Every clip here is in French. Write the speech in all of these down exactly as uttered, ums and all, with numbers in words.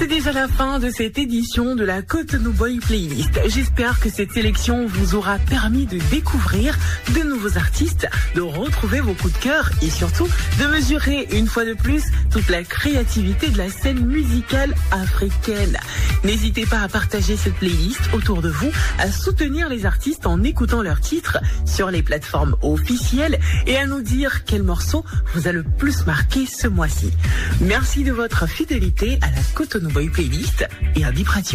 C'est déjà la fin de cette édition de la Cotonou Boy Playlist. J'espère que cette sélection vous aura permis de découvrir de nouveaux artistes, de retrouver vos coups de cœur et surtout de mesurer une fois de plus toute la créativité de la scène musicale africaine. N'hésitez pas à partager cette playlist autour de vous, à soutenir les artistes en écoutant leurs titres sur les plateformes officielles et à nous dire quel morceau vous a le plus marqué ce mois-ci. Merci de votre fidélité à la Cotonou Boy Playlist et à Bip Radio.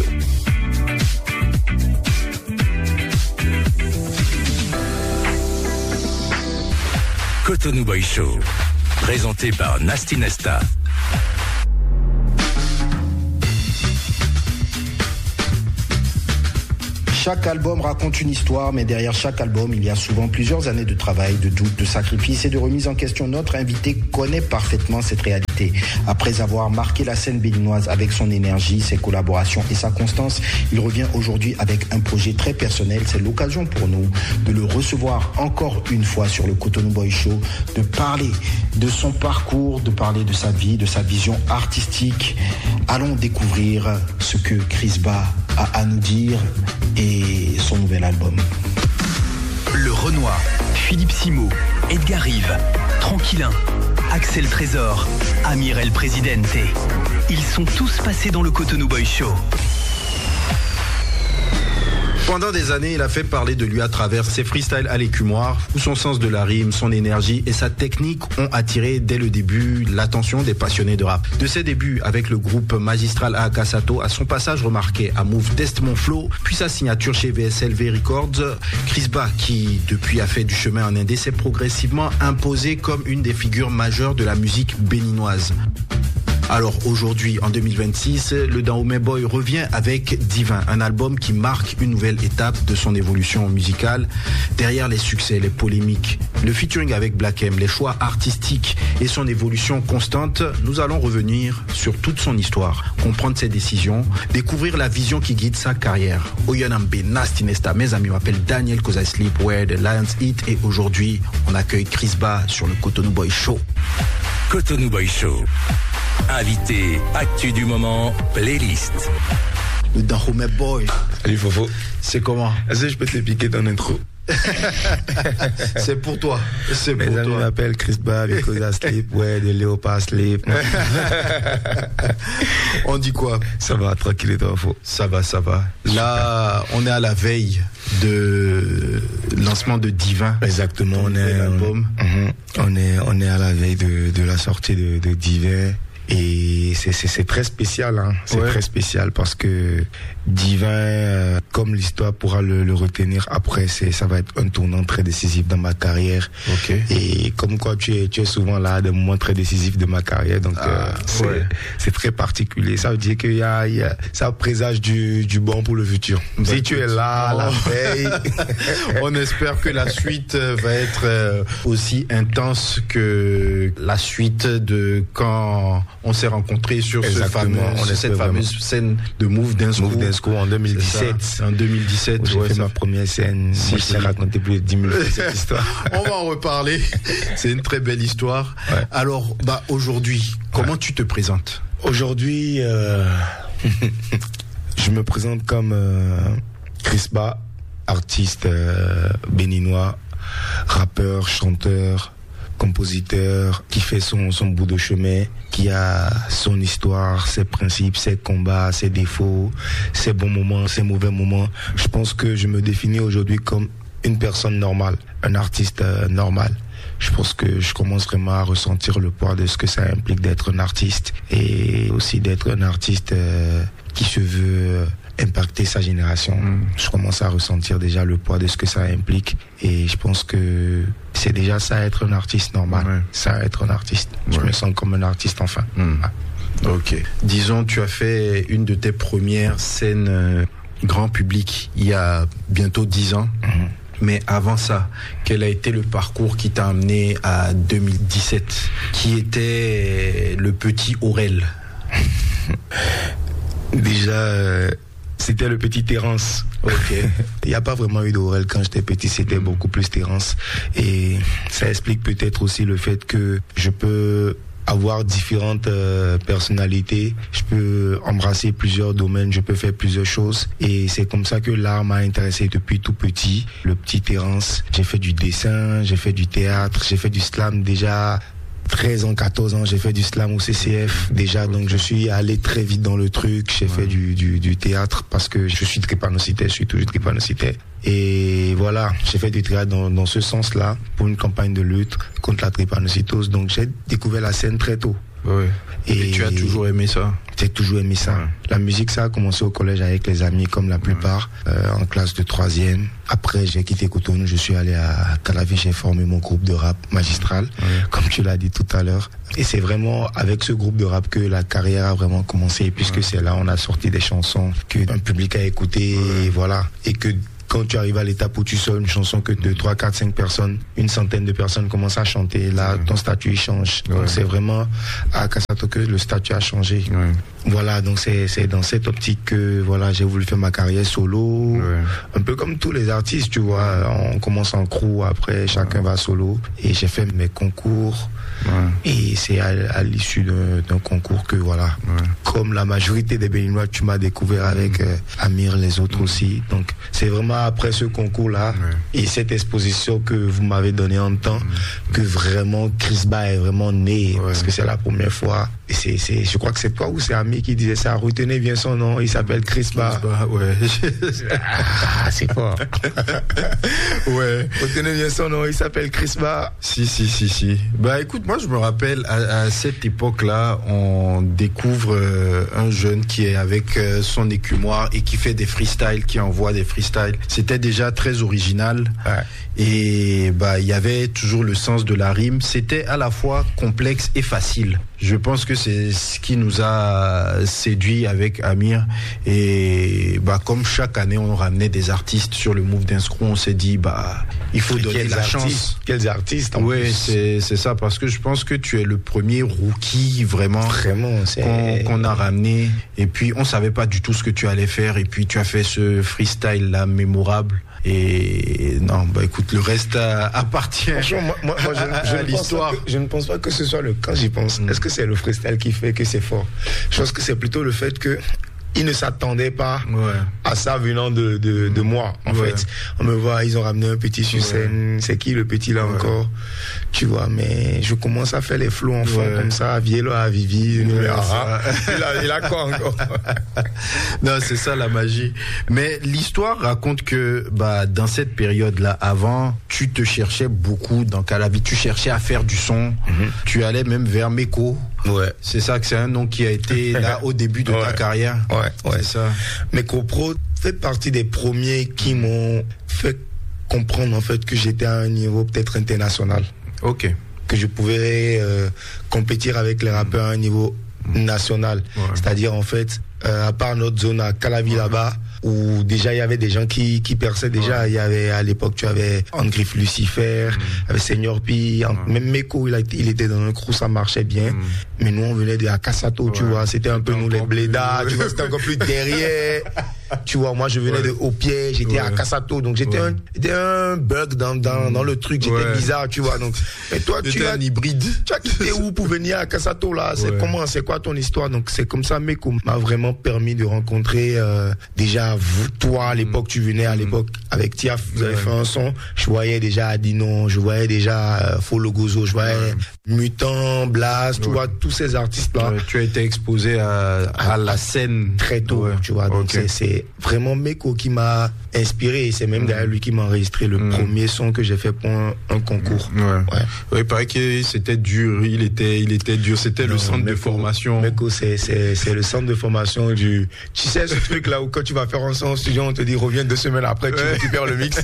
Cotonou Boy Show, présenté par Nasty Nesta. Chaque album raconte une histoire, mais derrière chaque album, il y a souvent plusieurs années de travail, de doute, de sacrifice et de remise en question. Notre invité connaît parfaitement cette réalité. Après avoir marqué la scène béninoise avec son énergie, ses collaborations et sa constance, il revient aujourd'hui avec un projet très personnel. C'est l'occasion pour nous de le recevoir encore une fois sur le Cotonou Boy Show, de parler de son parcours, de parler de sa vie, de sa vision artistique. Allons découvrir ce que Chris Ba a à nous dire et son nouvel album. Le Renoir, Philippe Simo, Edgar Rive, Tranquillin, Axel Trésor, Amir El Presidente. Ils sont tous passés dans le Cotonou Boy Show. Pendant des années, il a fait parler de lui à travers ses freestyles à l'écumoire, où son sens de la rime, son énergie et sa technique ont attiré dès le début l'attention des passionnés de rap. De ses débuts avec le groupe magistral Akasato à son passage remarqué à Move Test Mon Flow, puis sa signature chez V S L V Records, Chris Ba, qui depuis a fait du chemin en Indé, s'est progressivement imposé comme une des figures majeures de la musique béninoise. Alors aujourd'hui, en deux mille vingt-six, le Dahomey Boy revient avec Divin, un album qui marque une nouvelle étape de son évolution musicale. Derrière les succès, les polémiques, le featuring avec Black M, les choix artistiques et son évolution constante, nous allons revenir sur toute son histoire, comprendre ses décisions, découvrir la vision qui guide sa carrière. Oyanambe, Nasty Nesta, mes amis, m'appelle Daniel Cause I Sleep, Where the Lions Eat, et aujourd'hui, on accueille Chris Ba sur le Cotonou Boy Show. Cotonou Boy Show. Invité, actu du moment, playlist. Le Dahomey Boy. Salut Fofo. C'est comment? Est-ce que je peux te les piquer ton intro? C'est pour toi. C'est Mes pour amis toi. m'appellent Chris Ba, because I sleep, ouais, de Léopard sleep. On dit quoi? Ça va, tranquille et toi, Fofo? Ça va, ça va. Là, on est à la veille de lancement de Divin. Exactement, on est, album. Mm-hmm. on est, on est à la veille de, de la sortie de, de Divin. Et c'est, c'est, c'est très spécial, hein. C'est ouais. très spécial parce que Divin, euh, comme l'histoire pourra le, le retenir après, c'est, ça va être un tournant très décisif dans ma carrière. Okay. Et comme quoi tu es, tu es souvent là à des moments très décisifs de ma carrière, donc ah, euh, c'est, ouais. c'est très particulier. Ça veut dire qu'il y a, il y a, ça présage du, du bon pour le futur. Bah, si tu es là, oh. la veille, on espère que la suite va être aussi intense que la suite de quand on s'est rencontrés sur ce fameux, on cette fameuse vraiment. scène de Move Dance Move Dance School en deux mille dix-sept. En deux mille dix-sept, j'ai ouais, fait ma première scène. Si, Moi, si. je t'ai raconté plus de dix mille fois cette histoire. On va en reparler. C'est une très belle histoire. Ouais. Alors, bah, aujourd'hui, comment ouais. tu te présentes? Aujourd'hui, euh, je me présente comme euh, Chris Ba, artiste euh, béninois, rappeur, chanteur, compositeur qui fait son, son bout de chemin, qui a son histoire, ses principes, ses combats, ses défauts, ses bons moments, ses mauvais moments. Je pense que je me définis aujourd'hui comme une personne normale, un artiste euh, normal. Je pense que je commence vraiment à ressentir le poids de ce que ça implique d'être un artiste et aussi d'être un artiste euh, qui se veut impacter sa génération. Mmh. Je commence à ressentir déjà le poids de ce que ça implique et je pense que c'est déjà ça être un artiste normal. Ouais. Ça être un artiste. Ouais. Je me sens comme un artiste enfin. Mmh. Ah. Ok. Disons, tu as fait une de tes premières scènes euh, grand public il y a bientôt dix ans. Mmh. Mais avant ça, quel a été le parcours qui t'a amené à deux mille dix-sept? Qui était le petit Aurel? Déjà, euh, c'était le petit Terence. Ok. Il n'y a pas vraiment eu d'Aurel quand j'étais petit, c'était mmh. beaucoup plus Terence. Et ça explique peut-être aussi le fait que je peux avoir différentes euh, personnalités. Je peux embrasser plusieurs domaines, je peux faire plusieurs choses. Et c'est comme ça que l'art m'a intéressé depuis tout petit. Le petit Terence, j'ai fait du dessin, j'ai fait du théâtre, j'ai fait du slam déjà. treize ans, quatorze ans, j'ai fait du slam au C C F déjà, donc je suis allé très vite dans le truc. J'ai ouais. fait du, du, du théâtre parce que je suis drépanocytaire, je suis toujours drépanocytaire. Et voilà, j'ai fait du théâtre dans, dans ce sens-là pour une campagne de lutte contre la drépanocytose. Donc j'ai découvert la scène très tôt. Ouais. Et, et tu as toujours aimé ça? J'ai toujours aimé ça. Ouais. La musique, ça a commencé au collège avec les amis, comme la plupart, ouais. euh, en classe de troisième. Après, j'ai quitté Cotonou, je suis allé à Calavi, j'ai formé mon groupe de rap magistral, ouais. comme tu l'as dit tout à l'heure. Et c'est vraiment avec ce groupe de rap que la carrière a vraiment commencé, puisque ouais. c'est là on a sorti des chansons qu'un public a écouté, ouais. et voilà. Et que quand tu arrives à l'étape où tu sors une chanson que deux, trois, quatre, cinq personnes, une centaine de personnes commencent à chanter, là, ouais. ton statut il change. Donc ouais. c'est vraiment à Kassato que le statut a changé. Ouais. Voilà, donc c'est, c'est dans cette optique que voilà, j'ai voulu faire ma carrière solo. Ouais. Un peu comme tous les artistes, tu vois. On commence en crew, après chacun ouais. va solo. Et j'ai fait mes concours. Ouais. Et c'est à, à l'issue d'un, d'un concours que voilà, ouais. comme la majorité des Béninois, tu m'as découvert avec euh, Amir, les autres mmh. aussi. Donc c'est vraiment après ce concours-là ouais. et cette exposition que vous m'avez donné en temps mmh. que vraiment Crisba est vraiment né, ouais. parce que c'est la première fois. Et c'est, c'est, je crois que c'est toi ou c'est Amir qui disait ça. Retenez bien son nom, il s'appelle Crisba. Crisba, ouais. Ah, c'est fort. Ouais. Retenez bien son nom, il s'appelle Crisba. Si, si, si, si. Bah écoute, moi je me rappelle à, à cette époque-là, on découvre euh, un jeune qui est avec euh, son écumoire et qui fait des freestyles, qui envoie des freestyles. C'était déjà très original. Ouais. Et bah il y avait toujours le sens de la rime. C'était à la fois complexe et facile. Je pense que c'est ce qui nous a séduit avec Amir. Et bah comme chaque année on ramenait des artistes sur le Move d'Inscrew, on s'est dit bah il faut donner la artistes, chance. Quels artistes en ouais, plus. c'est c'est ça, parce que je pense que tu es le premier rookie vraiment, vraiment c'est... qu'on, qu'on a ramené. Et puis on savait pas du tout ce que tu allais faire. Et puis tu as fait ce freestyle là mémorable. Et non, bah écoute, le reste a, appartient moi, moi, moi, je, à, je à l'histoire. Que, je ne pense pas que ce soit le cas, j'y pense. Mm. Est-ce que c'est le freestyle qui fait que c'est fort? Je pense que c'est plutôt le fait que ils ne s'attendaient pas ouais. à ça venant de, de, de moi, en ouais. fait. On me voit, ils ont ramené un petit sur scène. Ouais. C'est qui le petit là ouais. encore? Tu vois, mais je commence à faire les flots en fond ouais. comme ça, à Vielo, à Vivi. Ouais, ah, il, a, il a quoi encore? Non, c'est ça la magie. Mais l'histoire raconte que bah, dans cette période-là, avant, tu te cherchais beaucoup dans Calavi. Tu cherchais à faire du son. Mm-hmm. Tu allais même vers Meko. Ouais. C'est ça, que c'est un nom qui a été là au début de ouais. ta carrière. Ouais, ouais. C'est ça. Meko Pro fait partie des premiers qui m'ont fait comprendre en fait que j'étais à un niveau peut-être international. Ok. Que je pouvais euh, compétir avec les rappeurs à un niveau national. Ouais. C'est-à-dire en fait, euh, à part notre zone à Calavi ouais. là-bas, où déjà il y avait des gens qui, qui perçaient déjà. Ouais. Il y avait à l'époque, tu avais Andrif Lucifer, mm. avec Senior P, ouais. même Meko, il, a, il était dans un crew, ça marchait bien. Mm. Mais nous, on venait de Kassato, ouais. tu vois, c'était un peu nous les blédards, plus... tu vois, c'était encore plus derrière. Tu vois, moi je venais ouais. de Haut-Pied, j'étais ouais. à Kassato, donc j'étais, ouais. un, j'étais un bug dans, dans, dans le truc, j'étais ouais. bizarre, tu vois. Donc, mais toi, tu as un hybride. Tu as quitté où pour venir à Kassato là? C'est ouais. comment, c'est quoi ton histoire? Donc c'est comme ça, Meko m'a vraiment permis de rencontrer euh, déjà vous, toi à l'époque, mm. tu venais à l'époque avec Tiaf, vous avez ouais. fait un son. Je voyais déjà Adino, je voyais déjà euh, Folo Gozo, je voyais ouais. Mutant, Blast, tu ouais. vois tous ces artistes là. Ouais, tu as été exposé à, à, à la scène très tôt, ouais. tu vois. Donc okay. c'est, c'est vraiment Meko qui m'a inspiré et c'est même mmh. derrière lui qui m'a enregistré le mmh. premier son que j'ai fait pour un, un concours. Ouais. Ouais. Ouais, il paraît que c'était dur, il était, il était dur, c'était non, le centre Meko, de formation. Meko, c'est, c'est, c'est le centre de formation du, tu sais, ce truc là où quand tu vas faire un son en studio, on te dit reviens deux semaines après, tu ouais. récupères le mix.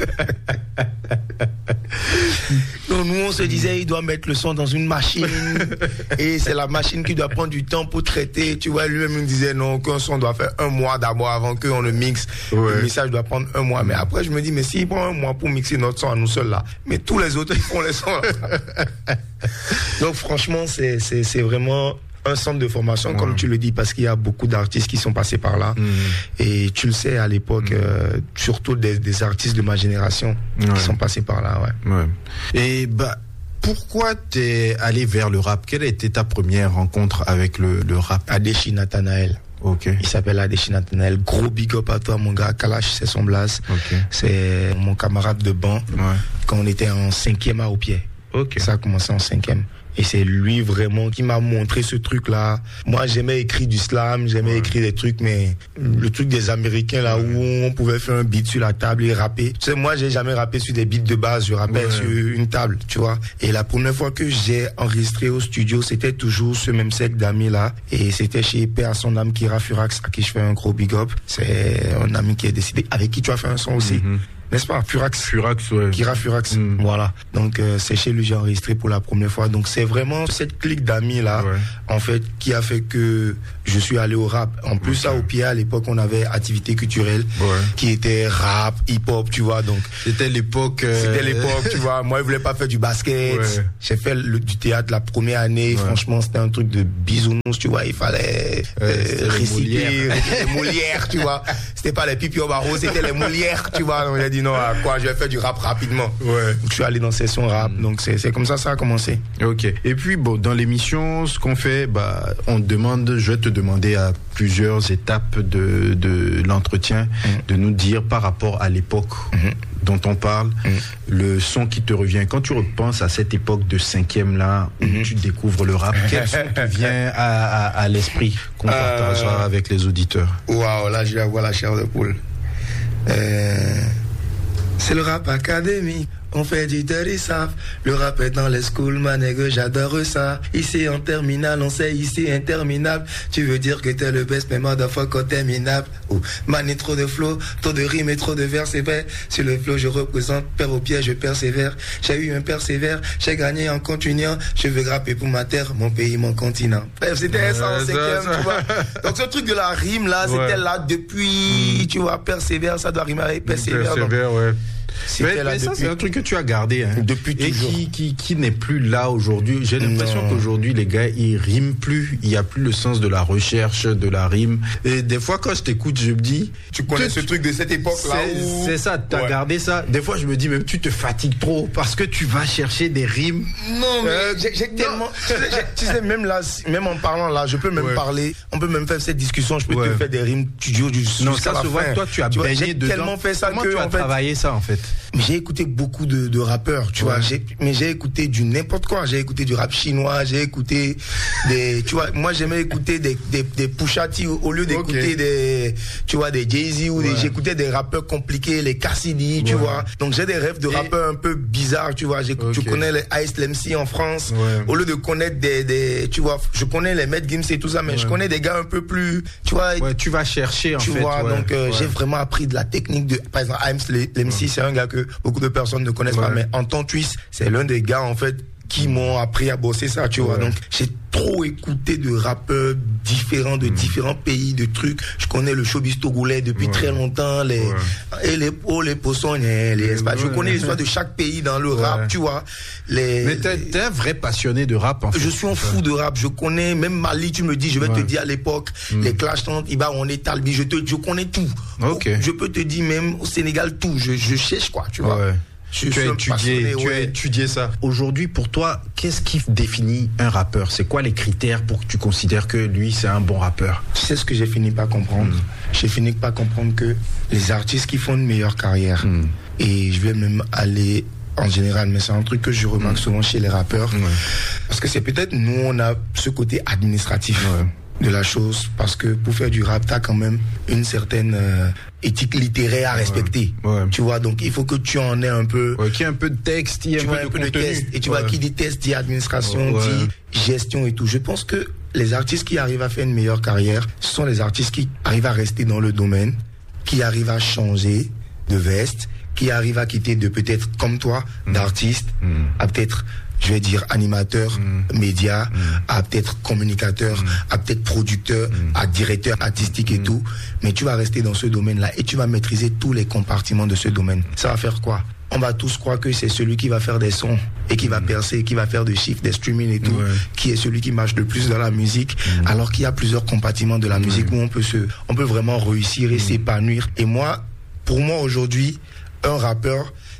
Donc nous, on se disait, il doit mettre le son dans une machine et c'est la machine qui doit prendre du temps pour traiter. Tu vois, lui-même il me disait non, qu'un son doit faire un mois d'abord avant qu'on le mixe. Ouais. Le mixage doit prendre un mois. Mais après, je me dis, mais s'il prend un mois pour mixer notre son à nous seuls là, mais tous les autres, ils font les sons là. Donc franchement, c'est, c'est, c'est vraiment un centre de formation, ouais. comme tu le dis, parce qu'il y a beaucoup d'artistes qui sont passés par là. Mmh. Et tu le sais, à l'époque, mmh. euh, surtout des, des artistes de ma génération ouais. qui sont passés par là. Ouais. Ouais. Et bah, pourquoi t'es allé vers le rap? Quelle a été ta première rencontre avec le, le rap? Adeshi Nathanael. Ok. Il s'appelle Adeshi Nathanael. Gros big up à toi, mon gars. Kalash, c'est son blaze. Ok. C'est mon camarade de banc. Ouais. Quand on était en cinquième à au pied. Ok. Ça a commencé en cinquième. Et c'est lui vraiment qui m'a montré ce truc-là. Moi, j'aimais écrire du slam, j'aimais ouais. écrire des trucs, mais le truc des Américains, là, où on pouvait faire un beat sur la table et rapper. Tu sais, moi, j'ai jamais rappé sur des beats de base, je rappelle ouais. sur une table, tu vois. Et la première fois que j'ai enregistré au studio, c'était toujours ce même cercle d'amis-là. Et c'était chez Père à son âme, Kira Furax, à qui je fais un gros big up. C'est un ami qui est décidé, avec qui tu as fait un son aussi. Mm-hmm. N'est-ce pas? Furax. Furax, ouais. Kira Furax. Mm. Voilà. Donc, euh, c'est chez lui, j'ai enregistré pour la première fois. Donc, c'est vraiment cette clique d'amis là, ouais. en fait, qui a fait que je suis allé au rap. En plus, okay. ça, au pied, à l'époque, on avait activité culturelle, ouais. qui était rap, hip-hop, tu vois. Donc, c'était l'époque, euh... c'était l'époque, tu vois. Moi, je voulais pas faire du basket. Ouais. J'ai fait le, du théâtre la première année. Ouais. Franchement, c'était un truc de bisounours, tu vois. Il fallait, euh, euh, réciter les Molières, tu vois. C'était pas les Pipi au barreau, c'était les Molières, tu vois. Donc, j'ai dit, non, à quoi je vais faire du rap rapidement. Ouais. Donc, je suis allé dans session rap. Mm. Donc c'est, c'est comme ça ça a commencé. Ok. Et puis bon, dans l'émission, ce qu'on fait, bah, on demande, je vais te demander à plusieurs étapes de, de l'entretien, mm. de nous dire par rapport à l'époque mm. dont on parle, mm. le son qui te revient. Quand tu repenses à cette époque de cinquième là, où mm. tu découvres le rap, quel son te vient à, à, à l'esprit qu'on euh... partagera avec les auditeurs? Waouh, là je vais avoir la chair de poule. Euh... C'est le rap académie. On fait du dirty sap. Le rap est dans les schools, ma nègre, j'adore ça. Ici en terminale, on sait ici interminable. Tu veux dire que t'es le best, mais motherfucker t'es minable. Oh, man, trop de flow, trop de rimes et trop de vers, c'est vrai. Sur le flow, je représente, père au pied, je persévère. J'ai eu un persévère, j'ai gagné en continuant. Je veux rapper pour ma terre, mon pays, mon continent. Bref, c'était ouais, ça en cinquième, tu vois. Donc ce truc de la rime là, ouais. c'était là depuis, mmh. tu vois, persévère, ça doit rimer avec persévère. Persévère, donc, ouais. Mais, mais ça, depuis... c'est un truc que tu as gardé, hein. Depuis et toujours. qui, qui, qui n'est plus là aujourd'hui. J'ai l'impression non. qu'aujourd'hui, les gars, ils riment plus. Il n'y a plus le sens de la recherche, de la rime. Et des fois, quand je t'écoute, je me dis... Tu connais ce tu... truc de cette époque-là c'est, où... c'est ça, tu as ouais. gardé ça. Des fois, je me dis, même tu te fatigues trop parce que tu vas chercher des rimes. Non, mais euh, j'ai, j'ai tellement... tu, sais, tu sais, même là, même en parlant là, je peux même ouais. parler. On peut même faire cette discussion. Je peux ouais. te faire des rimes. Tu dis, non, ça se voit que toi, tu as tu baigné vois, j'ai dedans. tellement fait ça Comment que, tu as en fait, travaillé ça, en fait? Mais j'ai écouté beaucoup de, de rappeurs, tu ouais. vois. J'ai, mais j'ai écouté du n'importe quoi. J'ai écouté du rap chinois. J'ai écouté des, tu vois. Moi, j'aimais écouter des des, des Pusha T au, au lieu d'écouter okay. des, tu vois, des Jay-Z ou ouais. des. J'écoutais des rappeurs compliqués, les Cassidy, tu ouais. vois. Donc j'ai des rêves de Et... rappeurs un peu bizarres, tu vois. J'écoute, okay. Je connais les Ice M C en France. Ouais. Au lieu de connaître des, des, tu vois, je connais les Matt Gims et tout ça, mais ouais. je connais des gars un peu plus, tu vois. Ouais, tu vas chercher en tu fait. Tu vois, ouais. donc euh, ouais. j'ai vraiment appris de la technique de, par exemple, Ice M C, ouais. c'est un gars que beaucoup de personnes ne connaissent ouais. pas, mais en tant twist, c'est l'un des gars en fait qui m'ont appris à bosser ça, tu ouais. vois. Donc j'ai trop écouté de rappeurs différents de mmh. différents pays, de trucs. Je connais le showbiz togolais depuis ouais. très longtemps, les ouais. et les oh, les poissonniers, les ouais. je connais l'histoire de chaque pays dans le ouais. rap, tu vois. Les Mais t'es, t'es un vrai passionné de rap en fait. Je suis un fou de rap, je connais même Mali, tu me dis, je vais ouais. te dire à l'époque, mmh. les Clash Tante, Iba, on est Talbi, je te je connais tout. OK. Je peux te dire même au Sénégal tout, je je cherche quoi, tu vois. Ouais. Tu, tu, as étudié, tu ouais. as étudié ça. Aujourd'hui, pour toi, qu'est-ce qui définit un rappeur? C'est quoi les critères pour que tu considères que lui, c'est un bon rappeur? Tu sais ce que j'ai fini par comprendre? Mmh. J'ai fini par comprendre que les artistes qui font une meilleure carrière, mmh. et je vais même aller en général, mais c'est un truc que je remarque mmh. souvent chez les rappeurs, ouais. parce que c'est peut-être nous, on a ce côté administratif. Ouais. de la chose, parce que pour faire du rap, t'as quand même une certaine euh, éthique littéraire à respecter. Ouais, ouais. Tu vois, donc il faut que tu en aies un peu. Ouais, qu'il y ait un peu de texte, il y a un, peu, un peu de texte. Et tu ouais. vois, qui dit texte, dit administration, ouais. dit gestion et tout. Je pense que les artistes qui arrivent à faire une meilleure carrière, ce sont les artistes qui arrivent à rester dans le domaine, qui arrivent à changer de veste, qui arrivent à quitter de peut-être comme toi, mmh. d'artiste, mmh. à peut-être, je vais dire, animateur, mmh. média, mmh. à peut-être communicateur, mmh. à peut-être producteur, mmh. à directeur artistique mmh. et tout. Mais tu vas rester dans ce domaine-là et tu vas maîtriser tous les compartiments de ce domaine. Ça va faire quoi? On va tous croire que c'est celui qui va faire des sons et qui va percer, qui va faire des chiffres, des streaming et tout, ouais. qui est celui qui marche le plus dans la musique, mmh. alors qu'il y a plusieurs compartiments de la mmh. musique où on peut se, on peut vraiment réussir et mmh. s'épanouir. Et moi, pour moi aujourd'hui, un rappeur,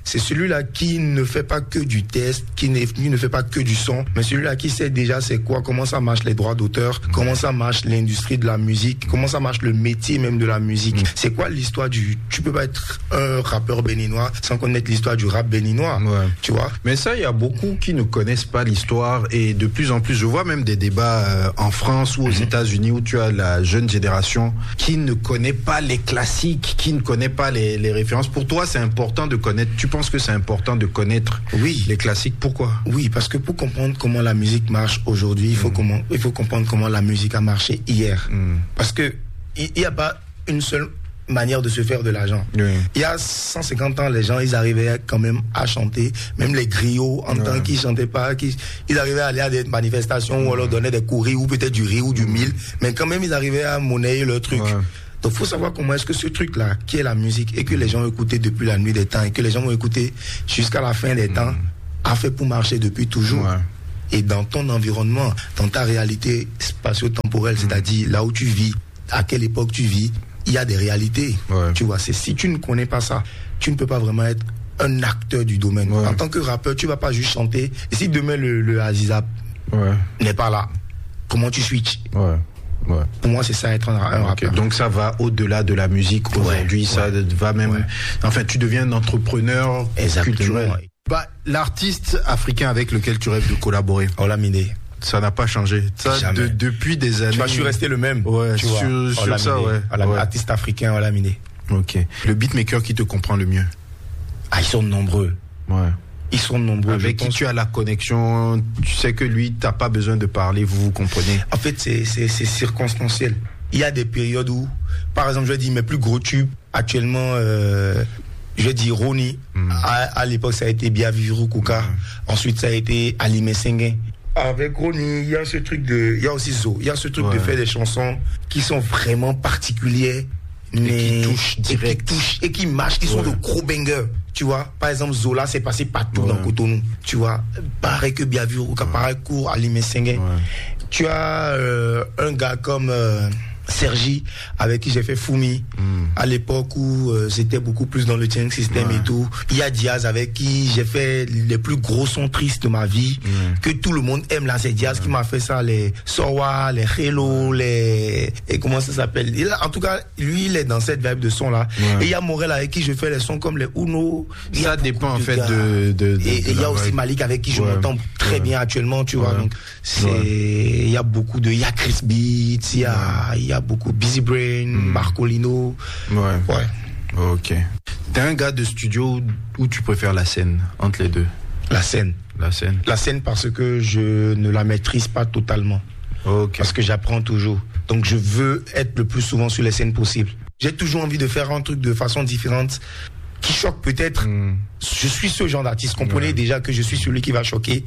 c'est celui-là qui ne fait pas que du test, qui ne, qui ne fait pas que du son, mais celui-là qui sait déjà c'est quoi, comment ça marche les droits d'auteur, comment ça marche l'industrie de la musique, comment ça marche le métier même de la musique. Mmh. C'est quoi l'histoire du... Tu peux pas être un rappeur béninois sans connaître l'histoire du rap béninois, ouais. tu vois. Mais ça, il y a beaucoup qui ne connaissent pas l'histoire et de plus en plus, je vois même des débats euh, en France ou aux mmh. États-Unis où tu as la jeune génération qui ne connaît pas les classiques, qui ne connaît pas les, les références. Pour toi, c'est important de connaître. Tu penses que c'est important de connaître oui. les classiques? Pourquoi? Oui, parce que pour comprendre comment la musique marche aujourd'hui, il faut mmh. comment, il faut comprendre comment la musique a marché hier. Mmh. Parce que il n'y a pas une seule manière de se faire de l'argent. Oui. Il y a cent cinquante ans, les gens, ils arrivaient quand même à chanter, même les griots, en ouais. tant qu'ils chantaient pas, qu'ils, ils arrivaient à aller à des manifestations mmh. où on leur donnait des courriers ou peut-être du riz ou du mil, mais quand même, ils arrivaient à monnayer leur truc. Ouais. Donc, il faut savoir comment est-ce que ce truc-là, qui est la musique, et que les gens ont écouté depuis la nuit des temps, et que les gens ont écouté jusqu'à la fin des mmh. temps, a fait pour marcher depuis toujours. Ouais. Et dans ton environnement, dans ta réalité spatio-temporelle, mmh. c'est-à-dire là où tu vis, à quelle époque tu vis, il y a des réalités. Ouais. Tu vois, c'est si tu ne connais pas ça, tu ne peux pas vraiment être un acteur du domaine. Ouais. En tant que rappeur, tu ne vas pas juste chanter. Et si demain le, le Azizap ouais. n'est pas là, comment tu switches? Ouais. Ouais. Pour moi, c'est ça être un, un okay. rappeur. Donc ça va au-delà de la musique aujourd'hui. Ouais. Ça ouais. va même. Ouais. Enfin, tu deviens un entrepreneur Exactement. culturel. Ouais. Bah, l'artiste africain avec lequel tu rêves de collaborer. Olamide. Ça n'a pas changé. Ça, de, depuis des années. Tu vois, je suis resté le même. Ouais, tu sur, vois. sur ça, ouais. ouais. Artiste africain, Olamide. Ok. Le beatmaker qui te comprend le mieux? Ah, ils sont nombreux. Ouais. Ils sont nombreux. Avec qui tu as la connexion, tu sais que lui, t'as pas besoin de parler, vous vous comprenez. En fait, c'est, c'est, c'est circonstanciel. Il y a des périodes où, par exemple, je vais dire mes plus gros tubes, actuellement, euh, je vais dire Roni. Mm. À, à l'époque, ça a été Biaviru Kuka. Mm. Ensuite, ça a été Ali Messengue. Avec Roni, il y a ce truc de, il y a aussi Zo, il y a ce truc ouais. de faire des chansons qui sont vraiment particulières, mais et qui touchent direct, et qui touchent et qui marchent, qui ouais. sont de gros bangers. Tu vois, par exemple, Zola s'est passé partout ouais. dans Cotonou. Tu vois, pareil que Biaviru, ouais. pareil que Ali Messengue. Ouais. Tu as euh, un gars comme euh, Sergi, avec qui j'ai fait Fumi, mm. à l'époque où euh, c'était beaucoup plus dans le chain system ouais. et tout. Il y a Diaz, avec qui j'ai fait les plus gros sons tristes de ma vie, mm. que tout le monde aime là. C'est Diaz ouais. qui m'a fait ça, les Sowa, les Hello, les... Et comment ça s'appelle? Il a, en tout cas, lui, il est dans cette vibe de son là. Ouais. Et il y a Morel avec qui je fais les sons comme les Uno. Ça dépend en fait de, de, de... Et il y a aussi Malik avec qui je ouais. m'entends très ouais. bien actuellement, tu ouais. vois. Donc, c'est... Il ouais. y a beaucoup de... Il y a Chris Beats, il y a... Ouais. Il y a beaucoup Busy Brain, mm. Marcolino. Ouais. Ouais. Ok. T'es un gars de studio où tu préfères la scène entre les deux? La scène. La scène. La scène parce que je ne la maîtrise pas totalement. Ok. Parce que j'apprends toujours. Donc je veux être le plus souvent sur les scènes possibles. J'ai toujours envie de faire un truc de façon différente qui choque peut-être. Mm. Je suis ce genre d'artiste. Comprenez ouais. déjà que je suis celui qui va choquer.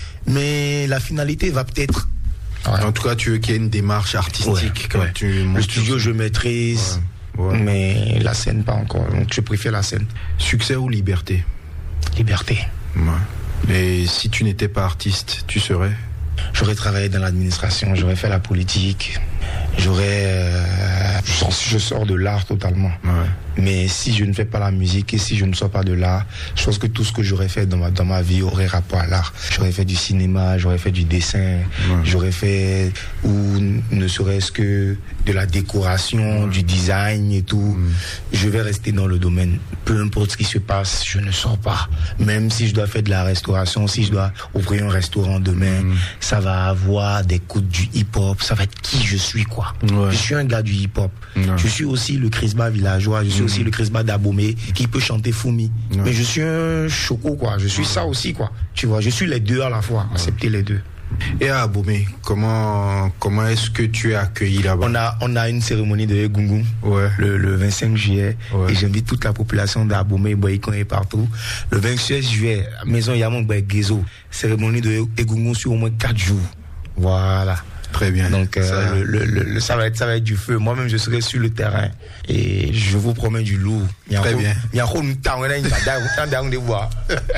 Mais la finalité va peut-être... Ouais. En tout cas, tu veux qu'il y ait une démarche artistique. Ouais, quand ouais. Tu le studio, je maîtrise, ouais, ouais. mais la scène, pas encore. Donc, je préfère la scène. Succès ou liberté? Liberté. Ouais. Et si tu n'étais pas artiste, tu serais? J'aurais travaillé dans l'administration, j'aurais fait la politique, j'aurais... Euh, je sors de l'art totalement. Ouais. Mais si je ne fais pas la musique et si je ne sors pas de l'art, je pense que tout ce que j'aurais fait dans ma, dans ma vie aurait rapport à l'art. J'aurais fait du cinéma, j'aurais fait du dessin, ouais. j'aurais fait, ou ne serait-ce que de la décoration, ouais. du design et tout. Ouais. Je vais rester dans le domaine. Peu importe ce qui se passe, je ne sors pas. Même si je dois faire de la restauration, si je dois ouvrir un restaurant demain, ouais. ça va avoir des coups du hip-hop, ça va être qui je suis, quoi. Ouais. Je suis un gars du hip-hop. Ouais. Je suis aussi le Chrisba villageois, je suis mmh. aussi le Chrisba d'Abomey qui peut chanter Fumi. Ouais. Mais je suis un choco, quoi. Je suis ouais. ça aussi, quoi. Tu vois, je suis les deux à la fois. Ouais. Accepter les deux. Et à Abomey, comment, comment est-ce que tu es accueilli là-bas? On a, on a une cérémonie de Egungun ouais. le, le vingt-cinq juillet. Ouais. Et j'invite toute la population d'Abomey, Boyikon et partout. Le vingt-six juillet, maison Yamon Gezo. Cérémonie de Egungun sur au moins quatre jours. Voilà. Très bien. Donc, euh, ça... Le, le, le, ça, va être, ça va être du feu. Moi-même, je serai sur le terrain. Et je vous promets du lourd. Très bien. Il y a un temps, de voir.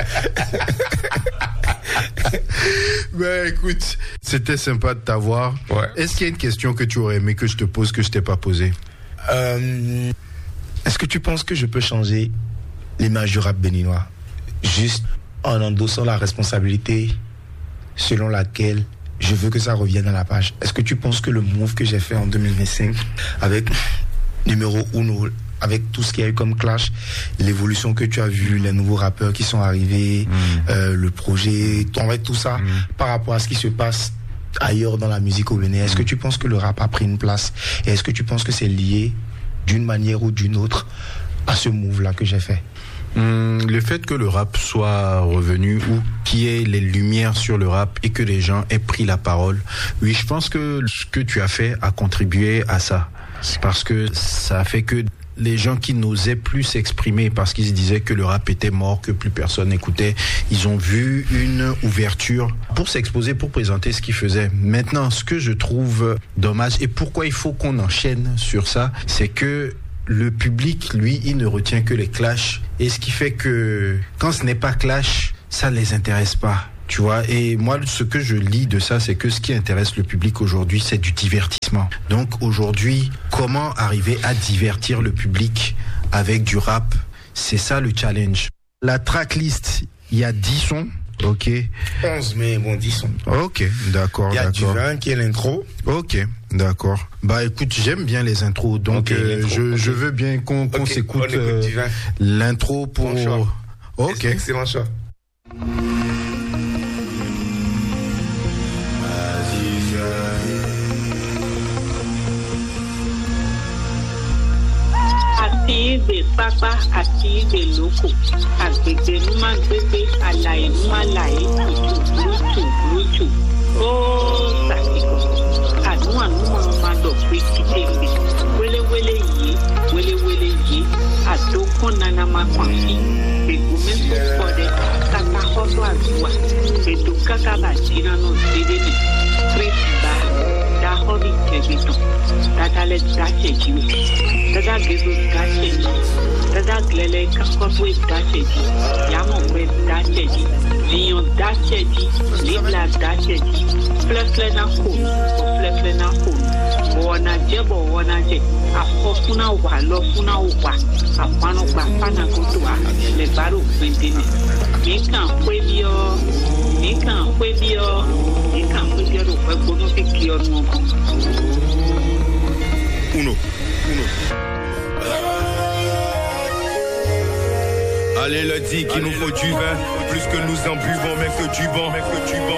Ben, écoute, c'était sympa de t'avoir. Ouais. Est-ce qu'il y a une question que tu aurais aimé que je te pose, que je t'ai pas posée? euh, Est-ce que tu penses que je peux changer l'image du rap béninois? juste en endossant la responsabilité selon laquelle je veux que ça revienne à la page. Est-ce que tu penses que le move que j'ai fait en deux mille vingt-cinq avec numéro uno, avec tout ce qu'il y a eu comme clash, l'évolution que tu as vue, les nouveaux rappeurs qui sont arrivés, mmh. euh, le projet, en fait tout ça, mmh. par rapport à ce qui se passe ailleurs dans la musique au Bénin, est-ce mmh. que tu penses que le rap a pris une place? Et est-ce que tu penses que c'est lié d'une manière ou d'une autre à ce move-là que j'ai fait? Hum, le fait que le rap soit revenu ou qu'il y ait les lumières sur le rap et que les gens aient pris la parole, oui, je pense que ce que tu as fait a contribué à ça. C'est parce que ça a fait que les gens qui n'osaient plus s'exprimer parce qu'ils se disaient que le rap était mort, que plus personne n'écoutait, ils ont vu une ouverture pour s'exposer, pour présenter ce qu'ils faisaient. Maintenant, ce que je trouve dommage et pourquoi il faut qu'on enchaîne sur ça, c'est que le public, lui, il ne retient que les clashs. Et ce qui fait que quand ce n'est pas clash, ça ne les intéresse pas. Tu vois, et moi, ce que je lis de ça, c'est que ce qui intéresse le public aujourd'hui, c'est du divertissement. Donc aujourd'hui, comment arriver à divertir le public avec du rap? C'est ça le challenge. La tracklist, il y a dix sons. Ok. onze, mais bon, dix sons. Ok, d'accord, Il y a d'accord. du vingt qui est l'intro. Ok, d'accord. Bah écoute, j'aime bien les intros, donc okay, euh, je, okay. je veux bien qu'on qu'on okay, s'écoute on euh, l'intro pour... Bon choix. Ok. Excellent choix. Àti pápá àti ìdè lóko, àgbègbè ló máa gbégbé, àlàyé ló máa láyé, tùtù lótù lótù. Ó sàkíkò, àdúrà ló máa máa lọ pé kíkéde. Wéléwélé yìí, wéléwélé yìí, àdókùn nana máa kàn sí. Gbègbó mẹ́fọ́ fọ́dẹ, kàkà kọ́tọ́ àdúrà. Ètò kàkà bàjínà náà dédé mi. Kírètì bá dáhọ́rì kẹ̀gbẹ̀tàn, dádálẹ̀ dáṣẹ̀jì. Dada gezo dacheji, dada glele kakotwe dacheji, yamokwe dacheji, lion dacheji, libla dacheji, flefle na koum, flefle na koum, wana jebo wana je, afofuna wa lofuna wa, afano kwa fana kotoa, le baro kwendine. Mika kwebio, mika kwebio, mika kwebio do kwebono fikio nuko. Uno. Allez, le dit qu'il nous faut du vin, plus que nous en buvons, mais que du bon, mais que du bon.